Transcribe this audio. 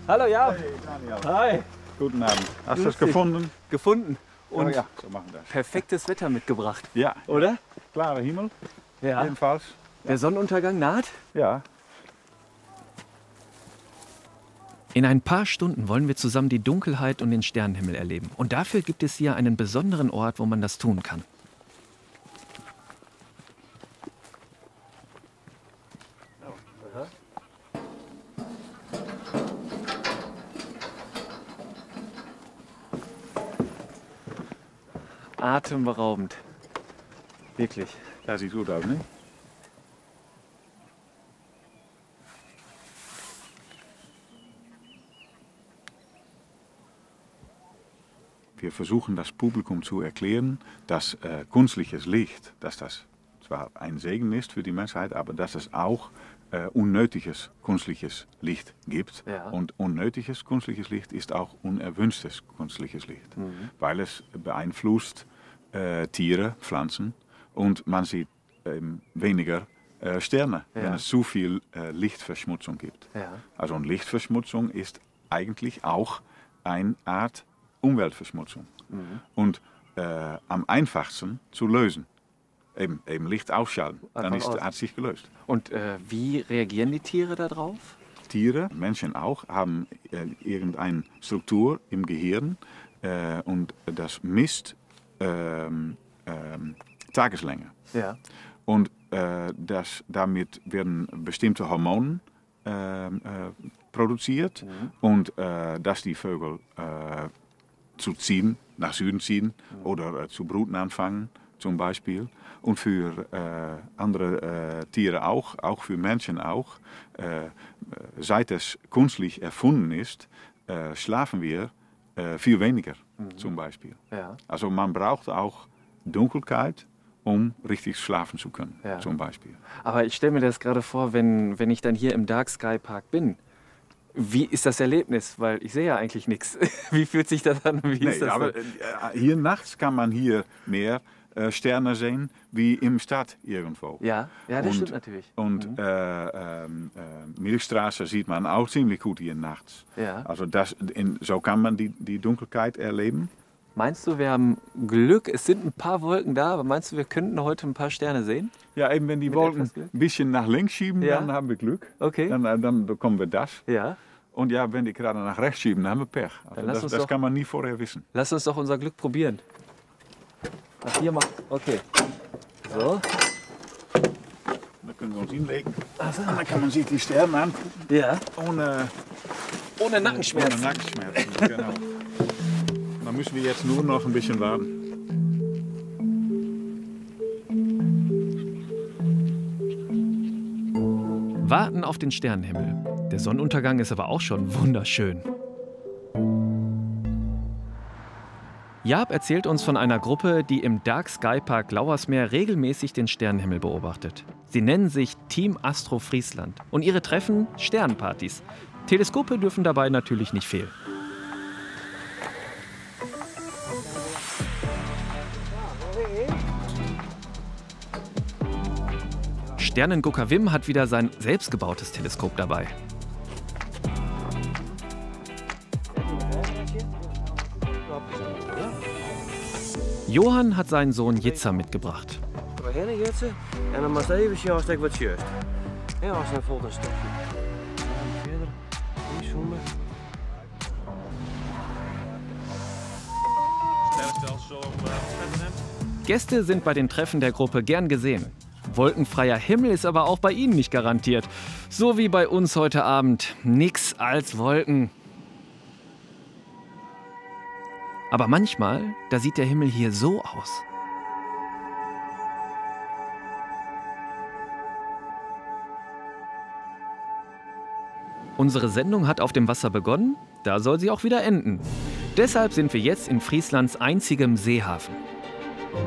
Hallo, ja. Hey, Daniel. Hi. Guten Abend. Hast du das Grüß dich. gefunden? Gefunden. Und Oh ja, so machen wir das. perfektes Wetter mitgebracht, Ja, oder? klarer Himmel, Ja. jedenfalls. Der Sonnenuntergang naht. Ja. In ein paar Stunden wollen wir zusammen die Dunkelheit und den Sternenhimmel erleben. Und dafür gibt es hier einen besonderen Ort, wo man das tun kann. Atemberaubend. Wirklich. Das sieht gut aus, ne? Wir versuchen das Publikum zu erklären, dass künstliches Licht, dass das zwar ein Segen ist für die Menschheit, aber dass es auch unnötiges künstliches Licht gibt. Ja. Und unnötiges künstliches Licht ist auch unerwünschtes künstliches Licht, weil es beeinflusst Tiere, Pflanzen und man sieht weniger Sterne, wenn es zu viel Lichtverschmutzung gibt. Ja. Also und Lichtverschmutzung ist eigentlich auch eine Art Umweltverschmutzung. Und am einfachsten zu lösen. Eben Licht ausschalten. Dann Einfach aus. hat sich gelöst. Und wie reagieren die Tiere darauf? Tiere, Menschen auch, haben irgendeine Struktur im Gehirn und das misst Tageslänge. Ja. Und damit werden bestimmte Hormone produziert und dass die Vögel nach Süden ziehen oder zu bruten anfangen zum Beispiel. Und für andere Tiere auch für Menschen auch. Seit es künstlich erfunden ist, schlafen wir viel weniger zum Beispiel. Ja. Also man braucht auch Dunkelheit, um richtig schlafen zu können, Ja. zum Beispiel. Aber ich stelle mir das gerade vor, wenn ich dann hier im Dark Sky Park bin. Wie ist das Erlebnis? Weil ich sehe ja eigentlich nichts. Wie fühlt sich das an? Wie ist das aber hier nachts kann man hier mehr Sterne sehen wie im Stadt irgendwo. ja, das stimmt natürlich. Und Milchstraße sieht man auch ziemlich gut hier nachts. Ja. Also so kann man die Dunkelheit erleben. Meinst du, wir haben Glück? Es sind ein paar Wolken da, aber meinst du, wir könnten heute ein paar Sterne sehen? Ja, eben wenn die Mit Wolken etwas Glück? ein bisschen nach links schieben, Ja. dann haben wir Glück. Okay. Dann bekommen wir das. Ja. Und ja, wenn die gerade nach rechts schieben, dann haben wir Pech. Dann Also lass uns das doch- kann man nie vorher wissen. Lass uns doch unser Glück probieren. Ach, hier mal. Okay. So. Dann können wir uns hinlegen. Und dann kann man sich die Sterne angucken. Ja. Ohne Ohne Nackenschmerzen. Nackenschmerzen. Genau. Dann müssen wir jetzt nur noch ein bisschen warten. Warten auf den Sternenhimmel. Der Sonnenuntergang ist aber auch schon wunderschön. Jaap erzählt uns von einer Gruppe, die im Dark Sky Park Lauersmeer regelmäßig den Sternenhimmel beobachtet. Sie nennen sich Team Astro Friesland und ihre Treffen Sternenpartys. Teleskope dürfen dabei natürlich nicht fehlen. Sternengucker Wim hat wieder sein selbstgebautes Teleskop dabei. Johann hat seinen Sohn Jitzer mitgebracht. We beginnen Jitse en dan maar even zien als ik wat juist. En als dan volgt een stokje. En verder, niet zoomen. Gäste sind bei den Treffen der Gruppe gern gesehen. Wolkenfreier Himmel ist aber auch bei ihnen nicht garantiert. So wie bei uns heute Abend. Nix als Wolken. Aber manchmal, da sieht der Himmel hier so aus. Unsere Sendung hat auf dem Wasser begonnen, da soll sie auch wieder enden. Deshalb sind wir jetzt in Frieslands einzigem Seehafen.